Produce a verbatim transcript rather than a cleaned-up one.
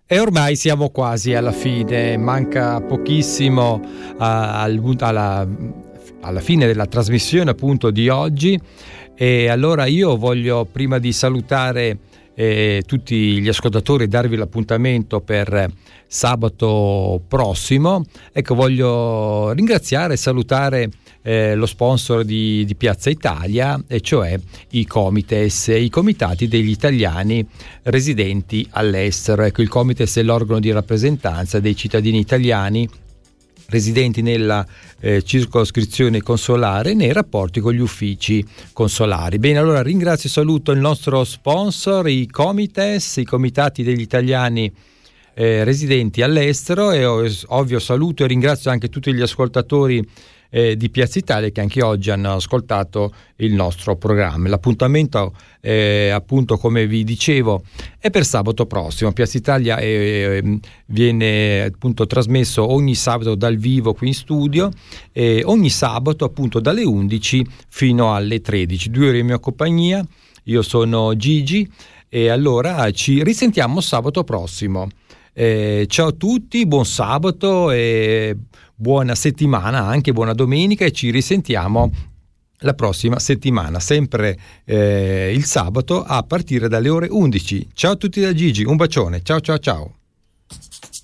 E ormai siamo quasi alla fine, manca pochissimo uh, al, alla, alla fine della trasmissione appunto di oggi, e allora io voglio, prima di salutare eh, tutti gli ascoltatori e darvi l'appuntamento per sabato prossimo, ecco, voglio ringraziare e salutare eh, lo sponsor di, di Piazza Italia, e cioè i Comites, i comitati degli italiani residenti all'estero. Ecco, il Comites è l'organo di rappresentanza dei cittadini italiani residenti nella eh, circoscrizione consolare nei rapporti con gli uffici consolari. Bene, allora ringrazio e saluto il nostro sponsor, i Comites, i comitati degli italiani eh, residenti all'estero, e ovvio saluto e ringrazio anche tutti gli ascoltatori Eh, di Piazza Italia che anche oggi hanno ascoltato il nostro programma. L'appuntamento eh, appunto, come vi dicevo, è per sabato prossimo. Piazza Italia eh, viene appunto trasmesso ogni sabato dal vivo qui in studio, eh, ogni sabato appunto dalle undici fino alle tredici, due ore in mia compagnia. Io sono Gigi e allora ci risentiamo sabato prossimo. Eh, ciao a tutti, buon sabato e buona settimana, anche buona domenica, e ci risentiamo la prossima settimana, sempre eh, il sabato a partire dalle ore undici. Ciao a tutti da Gigi, un bacione, ciao ciao ciao.